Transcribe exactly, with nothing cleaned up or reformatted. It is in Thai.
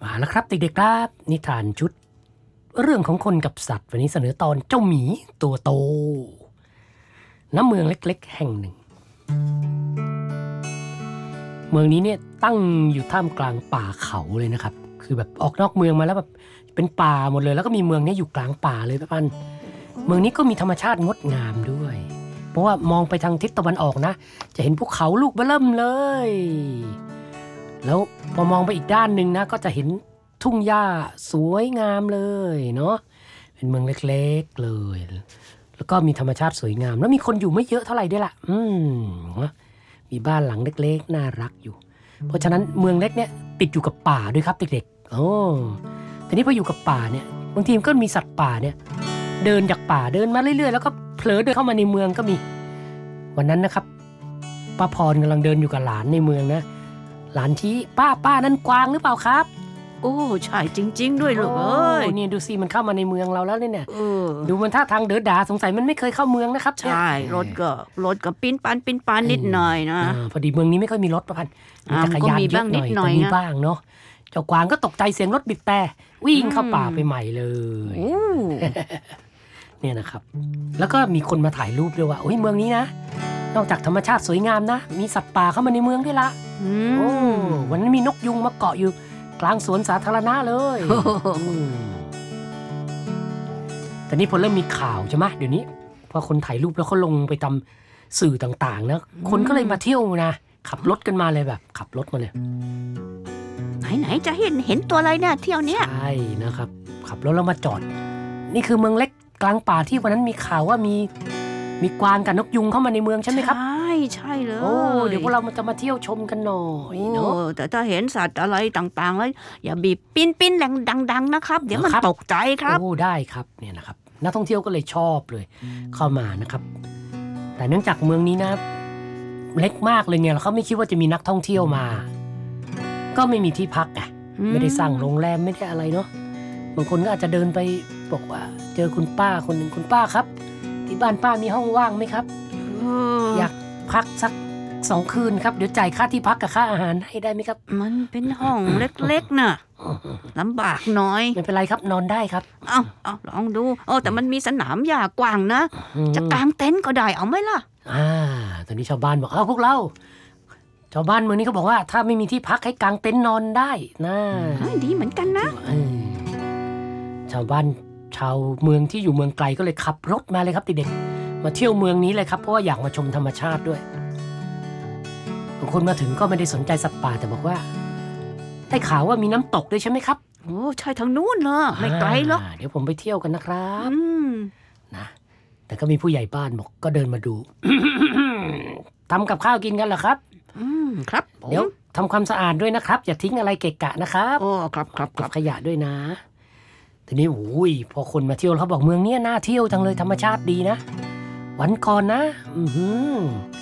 มาแล้วครับเด็กๆครับนิทานชุดเรื่องของคนกับสัตว์วันนี้เสนอตอนเจ้าหมีตัวโตณเมืองเล็กๆแห่งหนึ่งเมืองนี้เนี่ยตั้งอยู่ท่ามกลางป่าเขาเลยนะครับคือแบบออกนอกเมืองมาแล้วแบบเป็นป่าหมดเลยแล้วก็มีเมืองนี้อยู่กลางป่าเลยป้าปันเมืองนี้ก็มีธรรมชาติงดงามด้วยเพราะว่ามองไปทางทิศตะวันออกนะจะเห็นภูเขาลูกเบ้อเริ่มเลยแล้วพอมองไปอีกด้านหนึ่งนะก็จะเห็นทุ่งหญ้าสวยงามเลยเนาะเป็นเมืองเล็กๆเลยแล้วก็มีธรรมชาติสวยงามแล้วมีคนอยู่ไม่เยอะเท่าไหร่ด้วยล่ะอืมมีบ้านหลังเล็กๆน่ารักอยู่เพราะฉะนั้นเมืองเล็กเนี่ยติดอยู่กับป่าด้วยครับเด็กๆโอ้แต่นี่พออยู่กับป่าเนี่ยบางทีมันก็มีสัตว์ป่าเนี่ยเดินจากป่าเดินมาเรื่อยๆแล้วก็เผลอเดินเข้ามาในเมืองก็มีวันนั้นนะครับป้าพรกำลังเดินอยู่กับหลานในเมืองนะหลานชี้ป้าป้านั่นกวางหรือเปล่าครับโอ้ใช่จริงๆด้วยลูกเอ้ยนี่ดูสิมันเข้ามาในเมืองเราแล้วเนี่ยเออดูมันท่าทางเดือดดาสงสัยมันไม่เคยเข้าเมืองนะครับใช่รถก็รถก็ปิ้นปันปิ้นปันนิดหน่อยนะพอดีเมืองนี้ไม่ค่อยมีรถประพันธ์มีจักรยานเยอะหน่อยแต่มีบ้างเนาะเจ้ากวางก็ตกใจเสียงรถบีบแต่วิ่งเข้าป่าไปใหม่เลยเนี่ยนะครับแล้วก็มีคนมาถ่ายรูปด้วยว่าโอ้ยเมืองนี้นะนอกจากธรรมชาติสวยงามนะมีสัตว์ป่าเข้ามาในเมืองด้วยละโอ้วันนั้นมีนกยุงมาเกาะอยู่กลางสวนสาธารณะเลยแต่นี่พอเริ่มมีข่าวใช่ไหมเดี๋ยวนี้พอคนถ่ายรูปแล้วเขาลงไปตามสื่อต่างๆนะคนก็เลยมาเที่ยวนะขับรถกันมาเลยแบบขับรถมาเลยไหนๆจะเห็นเห็นตัวอะไรเนี่ยเที่ยวเนี้ยใช่นะครับขับรถแล้วมาจอดนี่คือเมืองเล็กกลางป่าที่วันนั้นมีข่าวว่ามีมีกวางกับนกยุงเข้ามาในเมืองใช่ไหมครับใช่ใช่เลยโอ้เดี๋ยวพวกเราจะมาเที่ยวชมกันหน่อยเนาะแต่ถ้าเห็นสัตว์อะไรต่างๆแล้วอย่าบีบปิ้นปิ้นแรงดังๆนะครับเดี๋ยวมันตกใจครับโอ้ได้ครับเนี่ยนะครับนักท่องเที่ยวก็เลยชอบเลยเข้ามานะครับแต่เนื่องจากเมืองนี้นะเล็กมากเลยไงแล้วเขาไม่คิดว่าจะมีนักท่องเที่ยวมาก็ไม่มีที่พักอ่ะไม่ได้สร้างโรงแรมไม่ได้อะไรเนาะบางคนก็อาจจะเดินไปบอกว่าเจอคุณป้าคนหนึ่งคุณป้าครับที่บ้านป้ามีห้องว่างไหมครับอยากพักสักสองคืนครับเดี๋ยวจ่ายค่าที่พักกับค่าอาหารให้ได้ไหมครับมันเป็นห้องเล็กๆน่ะลำบากน้อยไม่เป็นไรครับนอนได้ครับเอาเอาลองดูโอ้แต่มันมีสนามหญ้ากว้างนะจะกางเต็นท์ก็ได้เอาไหมล่ะอ่าตอนนี้ชาวบ้านบอกเอ้าพวกเราชาวบ้านเมืองนี้เขาบอกว่าถ้าไม่มีที่พักให้กางเต็นท์นอนได้นะดีเหมือนกันนะชาวบ้านชาวเมืองที่อยู่เมืองไกลก็เลยขับรถมาเลยครับเด็กๆมาเที่ยวเมืองนี้เลยครับเพราะว่าอยากมาชมธรรมชาติด้วยบางคนมาถึงก็ไม่ได้สนใจสัตว์ป่าแต่บอกว่าได้ข่าวว่ามีน้ำตกด้วยใช่ไหมครับโอ้ใช่ทางนู้นเลยไม่ไกลหรอกเดี๋ยวผมไปเที่ยวกันนะครับนะแต่ก็มีผู้ใหญ่บ้านบอกก็เดินมาดู ทำกับข้าวกินกันเหรอครับอืมครับเดี๋ยวทำความสะอาดด้วยนะครับอย่าทิ้งอะไรเกะกะนะครับโอ้ครับครับเก็บขยะด้วยนะทีนี้โอ้ยพอคนมาเที่ยวเขาบอกเมืองนี้น่าเที่ยวจังเลยธรรมชาติดีนะวันก่อนนะอือหือ